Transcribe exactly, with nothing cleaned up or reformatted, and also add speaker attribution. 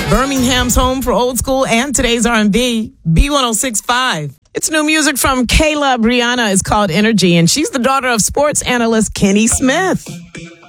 Speaker 1: Birmingham's home for old school and today's R and B, B one oh six point five. It's new music from Kayla Brianna. It's called Energy, and she's the daughter of sports analyst Kenny Smith.